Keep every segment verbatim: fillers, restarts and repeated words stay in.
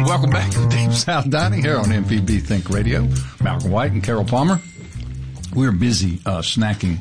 And welcome back to Deep South Dining here on M P B Think Radio. Malcolm White and Carol Palmer. We're busy uh, snacking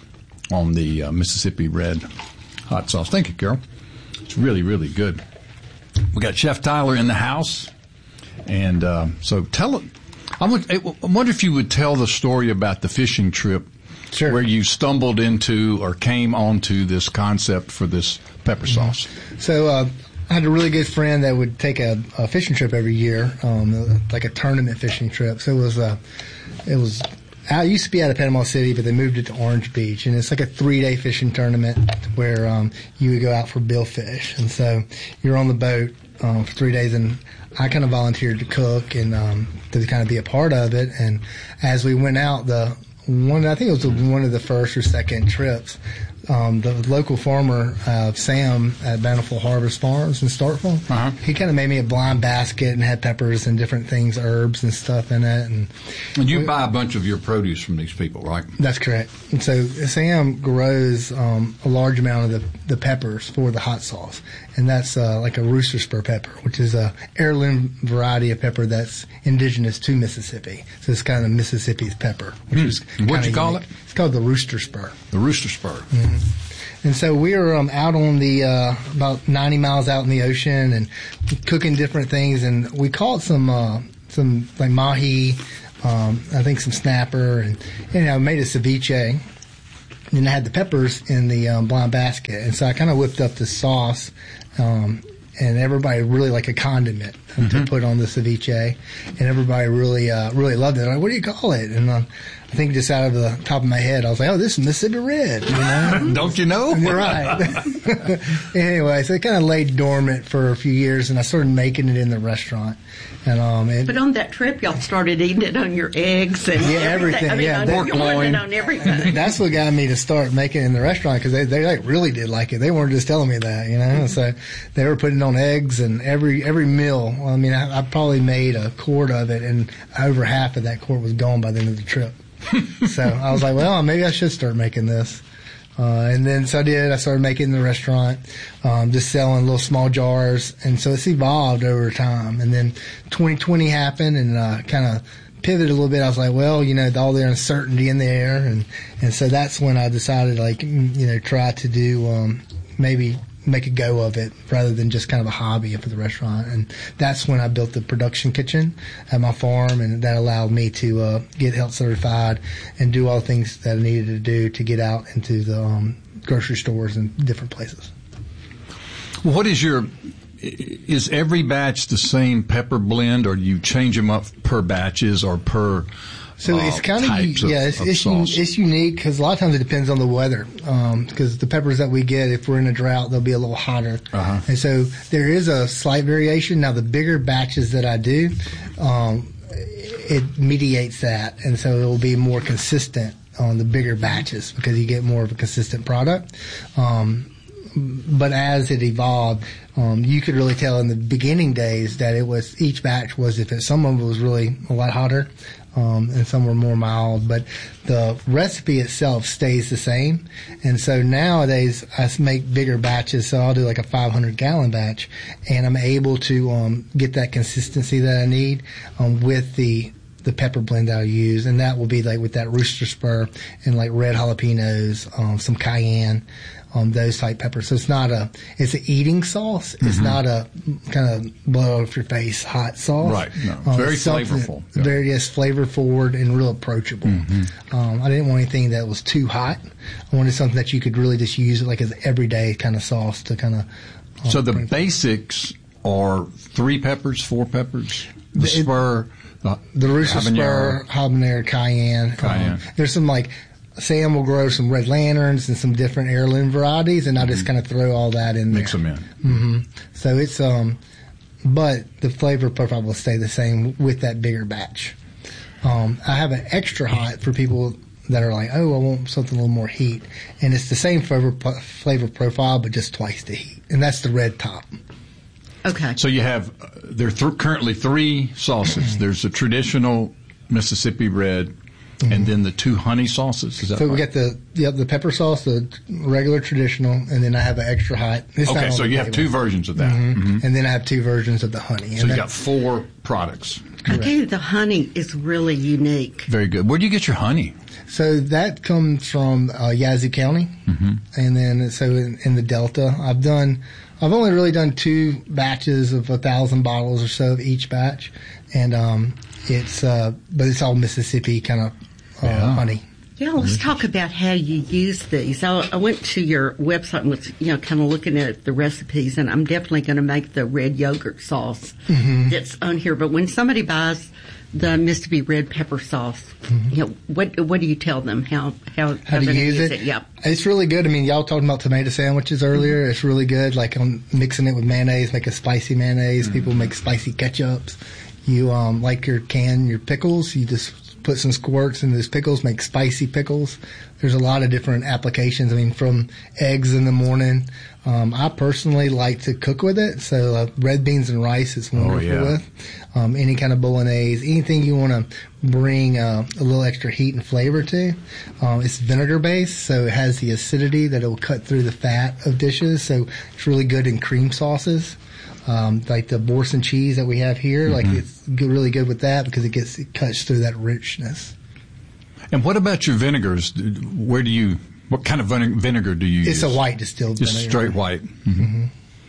on the uh, Mississippi Red hot sauce. Thank you, Carol. It's really, really good. We got Chef Tyler in the house. And uh, so tell it. I wonder if you would tell the story about the fishing trip. Sure. Where you stumbled into or came onto this concept for this pepper sauce. So uh, I had a really good friend that would take a, a fishing trip every year, um, like a tournament fishing trip. So it was uh, it was I used to be out of Panama City, but they moved it to Orange Beach, and it's like a three-day fishing tournament where um, you would go out for billfish, and so you're on the boat um, for three days, and I kind of volunteered to cook and um, to kind of be a part of it. And as we went out, the one I think it was one of the first or second trips. Um, the local farmer, uh, Sam at Bountiful Harvest Farms in Starkville, uh-huh. he kind of made me a blind basket and had peppers and different things, herbs and stuff in it. And, and you we, buy a bunch of your produce from these people, right? That's correct. And so Sam grows um, a large amount of the, the peppers for the hot sauce. And that's uh, like a rooster spur pepper, which is a heirloom variety of pepper that's indigenous to Mississippi. So it's kind of Mississippi's pepper. Which mm. is What'd you call unique. it? It's called the rooster spur. The rooster spur. Mm-hmm. And so we were um, out on the uh, about ninety miles out in the ocean and cooking different things, and we caught some uh, some like mahi, um, I think some snapper, and you know made a ceviche. And I had the peppers in the um, blind basket, and so I kind of whipped up the sauce, um, and everybody really liked a condiment mm-hmm. to put on the ceviche, and everybody really uh, really loved it. I'm like, what do you call it? And uh, I think just out of the top of my head, I was like, oh, this is Mississippi Red. You know? Don't you know? You're right. Anyway, so it kind of laid dormant for a few years, and I started making it in the restaurant. And, um, it, but on that trip, y'all started eating it on your eggs and yeah, everything. everything. I mean, yeah, on, pork you loin. it on everything. That's what got me to start making it in the restaurant because they they like really did like it. They weren't just telling me that, you know. Mm-hmm. So they were putting on eggs and every every meal. I mean, I, I probably made a quart of it, and over half of that quart was gone by the end of the trip. So I was like, well, maybe I should start making this. Uh, and then, so I did, I started making it in the restaurant, um, just selling little small jars. And so it's evolved over time. And then twenty twenty happened and, uh, kind of pivoted a little bit. I was like, well, you know, all the uncertainty in the air. And, and so that's when I decided, like, you know, try to do, um, maybe make a go of it rather than just kind of a hobby for the restaurant. And that's when I built the production kitchen at my farm, and that allowed me to uh, get health certified and do all the things that I needed to do to get out into the um, grocery stores and different places. What is your, is every batch the same pepper blend, or do you change them up per batches or per So uh, it's kind of, yeah, it's, of it's, un, it's unique because a lot of times it depends on the weather. Because um, the peppers that we get, if we're in a drought, they'll be a little hotter. Uh-huh. And so there is a slight variation. Now, the bigger batches that I do, um, it mediates that. And so it will be more consistent on the bigger batches because you get more of a consistent product. Um, but as it evolved, um, you could really tell in the beginning days that it was, each batch was, if it, some of it was really a lot hotter, Um, and some were more mild, but the recipe itself stays the same. And so nowadays I make bigger batches, so I'll do like a five hundred gallon batch, and I'm able to um, get that consistency that I need um, with the the pepper blend that I use, and that will be like with that rooster spur and like red jalapenos, um, some cayenne. Um, those type peppers. So it's not a, it's an eating sauce. It's mm-hmm. not a kind of blow off your face hot sauce. Right. No. Um, very flavorful. Yeah. Very, yes, flavor forward and real approachable. Mm-hmm. Um, I didn't want anything that was too hot. I wanted something that you could really just use it like as everyday kind of sauce to kind of. Um, so the basics are three peppers, four peppers, the, the spur, the, the rooster habanero. spur, habanero, cayenne. Cayenne. Um, there's some like, Sam will grow some red lanterns and some different heirloom varieties, and I'll just kind of throw all that in there. Mix them in. Mm-hmm. So it's, um, but the flavor profile will stay the same with that bigger batch. Um, I have an extra hot for people that are like, oh, I want something a little more heat. And it's the same flavor, flavor profile, but just twice the heat. And that's the red top. Okay. So you have, uh, there are th- currently three sauces. There's a traditional Mississippi Red Mm-hmm. And then the two honey sauces. Is that So right? we got the yep, the pepper sauce, the regular traditional, and then I have an extra hot. It's not Okay, on so the you have table. two versions of that. Mhm. Mhm. And then I have two versions of the honey. So And you that- got four products. Okay, the honey is really unique. Very good. Where do you get your honey? So that comes from uh, Yazoo County, Mm-hmm. and then so in, in the Delta, I've done. I've only really done two batches of a thousand bottles or so of each batch, and um, it's uh, but it's all Mississippi kind of uh, Yeah. honey. Yeah, let's talk about how you use these. I, I went to your website and was, you know, kind of looking at the recipes, and I'm definitely going to make the red yogurt sauce Mm-hmm. that's on here. But when somebody buys the Mississippi red pepper sauce, you know, what what do you tell them? How how, How to they're gonna use it? Yep. It's really good. I mean, y'all talking about tomato sandwiches earlier. It's really good. Like I'm mixing it with mayonnaise, make a spicy mayonnaise. People make spicy ketchups. You um, like your can, your pickles. You just put some squirts in those pickles, make spicy pickles. There's a lot of different applications. I mean, from eggs in the morning. Um, I personally like to cook with it. So uh, red beans and rice is wonderful yeah. with. Um, any kind of bolognese, anything you want to bring uh, a little extra heat and flavor to. Um, it's vinegar based, so it has the acidity that it will cut through the fat of dishes. So it's really good in cream sauces. Um, like the Borson cheese that we have here, like it's good, really good with that because it gets it cuts through that richness. And what about your vinegars? Where do you? What kind of vine- vinegar do you use? It's a white distilled Just vinegar. straight white. Mm-hmm.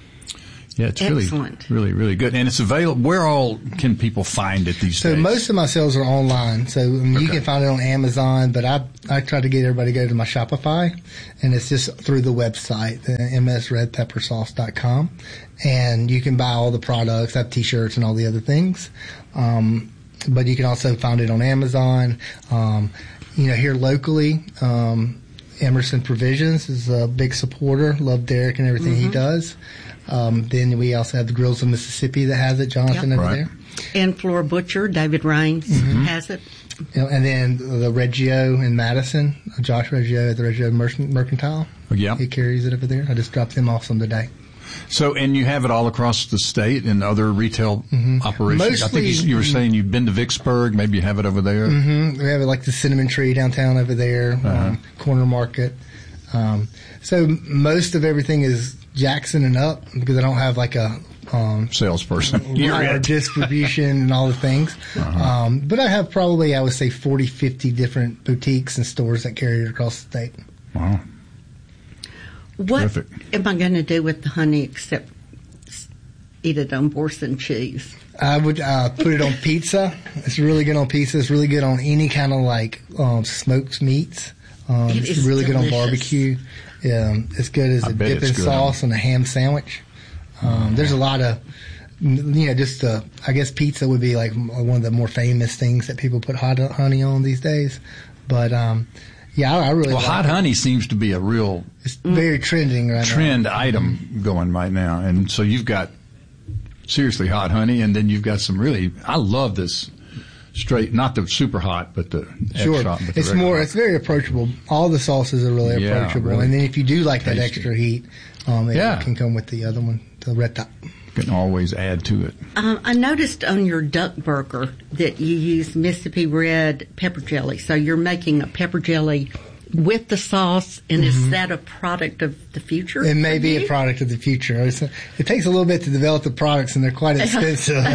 Yeah, it's Excellent. really, really, really good, and it's available. Where all can people find it these So days? most of my sales are online. So I mean, you Okay. can find it on Amazon, but I I try to get everybody to go to my Shopify, and it's just through the website, the m s red pepper sauce dot com, and you can buy all the products. I have T-shirts and all the other things, um, but you can also find it on Amazon. Um, you know, here locally, um, Emerson Provisions is a big supporter. Love Derek and everything he does. Um, then we also have the Grills of Mississippi that has it. Jonathan Yep. over Right. there. And Flora Butcher, David Raines has it. You know, and then the Reggio in Madison, Josh Reggio at the Reggio Merc- Mercantile. Oh, yeah. He carries it over there. I just dropped him off some today. So, and you have it all across the state and other retail operations. I think Mostly- you, you were saying you've been to Vicksburg. Maybe you have it over there. Mm-hmm. We have it like the Cinnamon Tree downtown over there, um, Corner Market. Um, so most of everything is Jackson and up because I don't have like a um, Salesperson. You're or it. distribution and all the things. Um, but I have probably, I would say, forty, fifty different boutiques and stores that carry it across the state. Wow. What Terrific. am I going to do with the honey except s- eat it on Borson cheese? I would uh, put it on pizza. It's really good on pizza. It's really good on any kind of like um, smoked meats. Um, It it's is really good on delicious. barbecue. Um, it's good as I a bet it's dipping good sauce on a ham sandwich. Um, there's a lot of, you know, just uh, I guess pizza would be like one of the more famous things that people put hot honey on these days. But um, yeah, I, I really Well, like hot it. honey seems to be a real It's very trending right trend item going right now. And so you've got seriously hot honey, and then you've got some really, I love this straight, not the super hot, but the now. Sure, extra hot. But the it's regular more. hot. It's very approachable. All the sauces are really Yeah, approachable, really and then if you do like that tasty. extra heat, um, it Yeah. can come with the other one, the red top. Can always add to it. Um, I noticed on your duck burger that you use Mississippi red pepper jelly. So you're making a pepper jelly with the sauce, and is that a product of the future? It may for be you? a product of the future. It's a, it takes a little bit to develop the products, and they're quite expensive.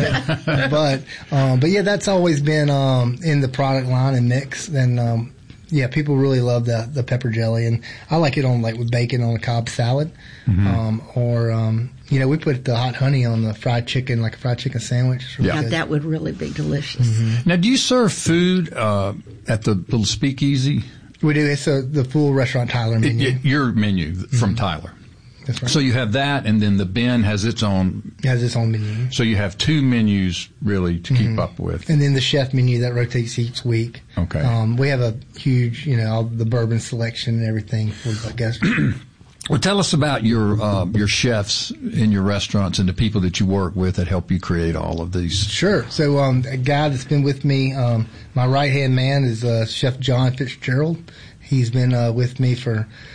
but um, but yeah, that's always been um, in the product line and mix. And um, yeah, people really love the the pepper jelly, and I like it on like with bacon on a Cobb salad, um, or um, you know, we put the hot honey on the fried chicken, like a fried chicken sandwich. It's really Yeah. Now good. that would really be delicious. Now, do you serve food uh, at the little speakeasy? We do. It's a, the full restaurant Tyler It- menu. it- your menu from Tyler. That's right. So you have that, and then the bin has its own. It has its own menu. So you have two menus really to keep up with. And then the chef menu that rotates each week. Okay. Um, we have a huge, you know, all the bourbon selection and everything for the guests. Well, tell us about your uh, your chefs in your restaurants and the people that you work with that help you create all of these. Sure. So um, a guy that's been with me, um, my right hand man is uh, Chef John Fitzgerald. He's been uh, with me for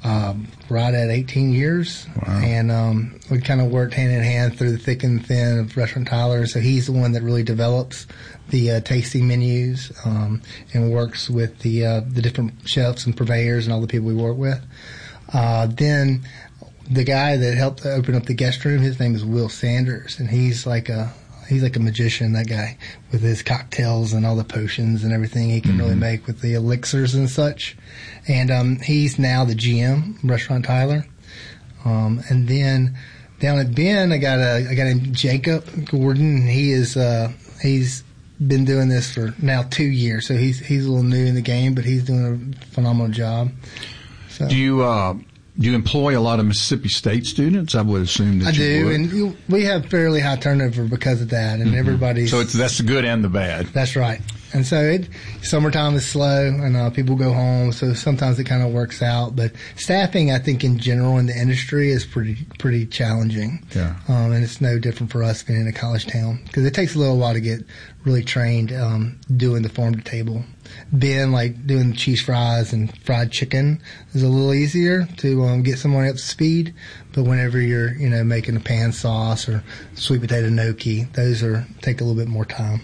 um, right at eighteen years. Wow. And um, we kind of worked hand in hand through the thick and thin of Restaurant Tyler. So he's the one that really develops the uh, tasting menus um, and works with the uh, the different chefs and purveyors and all the people we work with. Uh, then the guy that helped open up the guest room, his name is Will Sanders, and he's like a he's like a magician, that guy, with his cocktails and all the potions and everything he can mm-hmm. really make with the elixirs and such. And um, he's now the G M, Restaurant Tyler. Um, and then down at Ben, I got a I got him Jacob Gordon. And he is uh, he's been doing this for now two years, so he's he's a little new in the game, but he's doing a phenomenal job. So. Do you uh, do you employ a lot of Mississippi State students? I would assume that I you do, would. and you, we have fairly high turnover because of that, and mm-hmm. everybody's so it's that's the good and the bad. That's right. And so it, summertime is slow, and uh, people go home, so sometimes it kind of works out. But staffing, I think, in general in the industry is pretty pretty challenging. Yeah. Um, and it's no different for us being in a college town, because it takes a little while to get really trained um, doing the farm to table. Ben, like doing cheese fries and fried chicken, is a little easier to um, get someone up to speed. But whenever you're, you know, making a pan sauce or sweet potato gnocchi, those are take a little bit more time.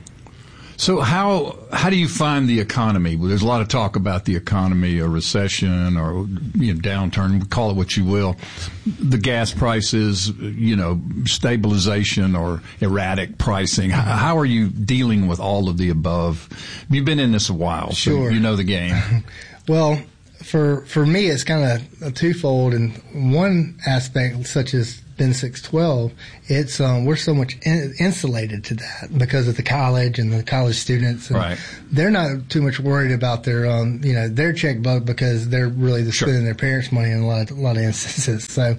So how how do you find the economy? Well, there's a lot of talk about the economy, or recession, or you know, downturn. Call it what you will. The gas prices, you know, stabilization or erratic pricing. How, how are you dealing with all of the above? You've been in this a while, so sure. you know the game. Well, for for me, it's kind of a twofold. And one aspect, such as Ben six twelve, it's um, we're so much in, insulated to that because of the college and the college students. And right. They're not too much worried about their um, you know, their checkbook, because they're really sure. spending their parents' money in a lot of, a lot of instances. So,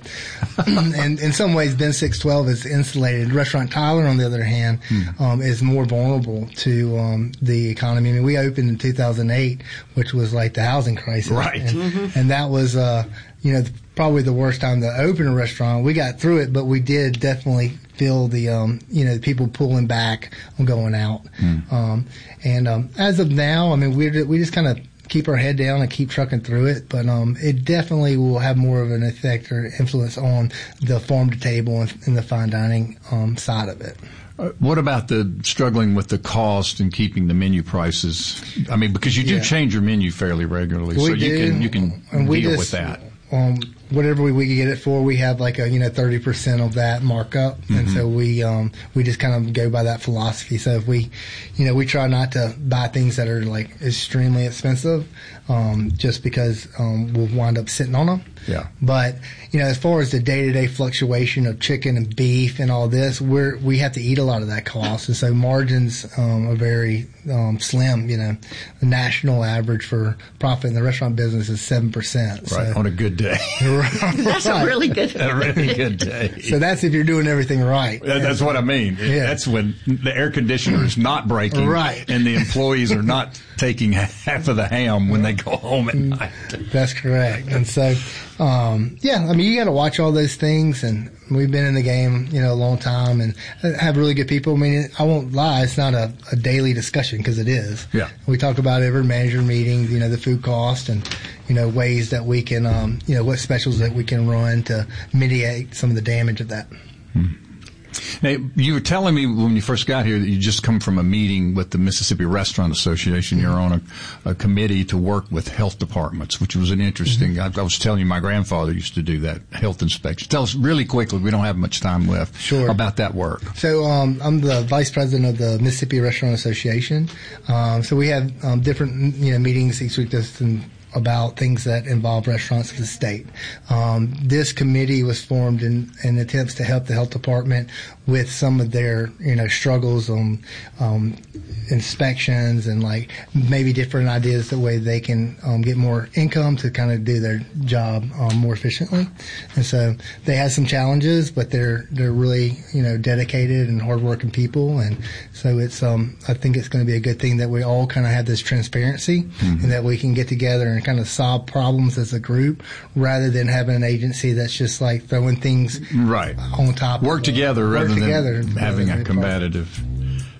and in some ways, Ben six twelve is insulated. Restaurant Tyler, on the other hand, hmm. um, is more vulnerable to um, the economy. I mean, we opened in two thousand eight, which was like the housing crisis, right? And, mm-hmm. and that was uh, you know. probably the worst time to open a restaurant. We got through it, but we did definitely feel the, um, you know, people pulling back on going out. Mm. Um, and, um, as of now, I mean, we we just kind of keep our head down and keep trucking through it. But, um, it definitely will have more of an effect or influence on the farm to table and, and the fine dining, um, side of it. Uh, what about the struggling with the cost and keeping the menu prices? I mean, because you do yeah. change your menu fairly regularly, we so do. you can, you can and we deal just, with that. Um, whatever we, we get it for, we have like a, you know, thirty percent of that markup. Mm-hmm. And so we, um, we just kind of go by that philosophy. So if we, you know, we try not to buy things that are like extremely expensive, um, just because, um, we'll wind up sitting on them. Yeah. But, you know, as far as the day-to-day fluctuation of chicken and beef and all this, we're, we have to eat a lot of that cost. And so margins, um, are very, um, slim, you know. The national average for profit in the restaurant business is seven percent. Right. So. On a good day. That's right. a really good a really good day. So that's if you're doing everything right. That's what I mean. Yeah. That's when the air conditioner is not breaking. Right. And the employees are not taking half of the ham when they go home at night. That's correct. And so, um, yeah, I mean, you got to watch all those things, and we've been in the game, you know, a long time, and have really good people. I mean, I won't lie, it's not a, a daily discussion, because it is. Yeah. We talk about every manager meeting, you know, the food cost and, you know, ways that we can, um, you know, what specials that we can run to mitigate some of the damage of that. Hmm. Now, you were telling me when you first got here that you just come from a meeting with the Mississippi Restaurant Association. You're on a, a committee to work with health departments, which was an interesting. Mm-hmm. I, I was telling you, my grandfather used to do that health inspection. Tell us really quickly. We don't have much time left. Sure. About that work. So um, I'm the vice president of the Mississippi Restaurant Association. Um, so we have um, different, you know, meetings each week just in, about things that involve restaurants of the state. Um, this committee was formed in, in attempts to help the health department with some of their, you know, struggles on um, inspections and like maybe different ideas the way they can um, get more income to kind of do their job um, more efficiently. And so they have some challenges, but they're they're really, you know, dedicated and hardworking people. And so it's um I think it's going to be a good thing that we all kind of have this transparency, mm-hmm. and that we can get together and kind of solve problems as a group rather than having an agency that's just like throwing things right on top. Work of, together uh, rather work than together having a problem. combative.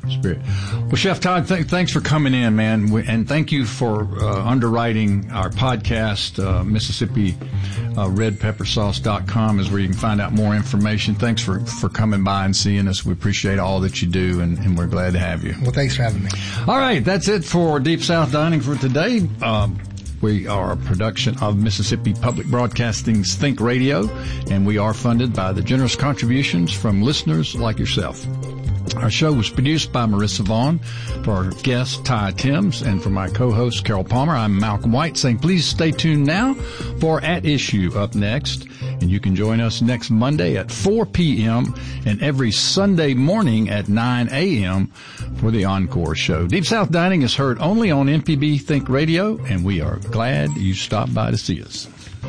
Spirit. Well, Chef Todd, th- thanks for coming in, man. We, and thank you for uh, underwriting our podcast. Uh, Mississippi uh, Red Pepper Sauce dot com is where you can find out more information. Thanks for, for coming by and seeing us. We appreciate all that you do, and, and we're glad to have you. Well, thanks for having me. All right, that's it for Deep South Dining for today. Um, We are a production of Mississippi Public Broadcasting's Think Radio, and we are funded by the generous contributions from listeners like yourself. Our show was produced by Marissa Vaughn. For our guest, Ty Timms, and for my co-host, Carol Palmer, I'm Malcolm White saying please stay tuned now for At Issue up next. And you can join us next Monday at four p.m. and every Sunday morning at nine a.m. for the Encore Show. Deep South Dining is heard only on M P B Think Radio, and we are glad you stopped by to see us.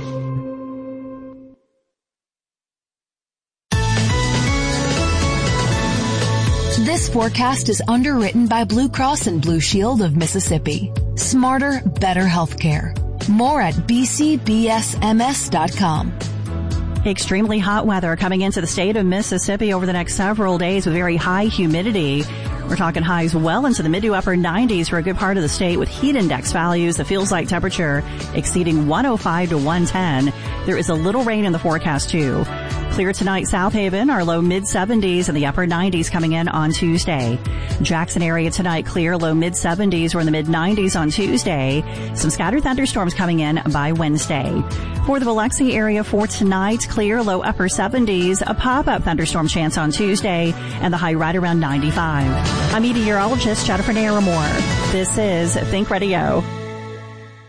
This forecast is underwritten by Blue Cross and Blue Shield of Mississippi. Smarter, better healthcare. More at b c b s m s dot com. Extremely hot weather coming into the state of Mississippi over the next several days with very high humidity. We're talking highs well into the mid to upper nineties for a good part of the state with heat index values that feels like temperature exceeding one oh five to one ten. There is a little rain in the forecast too. Clear tonight, South Haven, our low mid seventies and the upper nineties coming in on Tuesday. Jackson area tonight clear, low mid seventies or in the mid nineties on Tuesday. Some scattered thunderstorms coming in by Wednesday. For the Biloxi area for tonight, clear, low upper seventies, a pop-up thunderstorm chance on Tuesday, and the high right around ninety-five. I'm meteorologist Jennifer Naramore. This is Think Radio.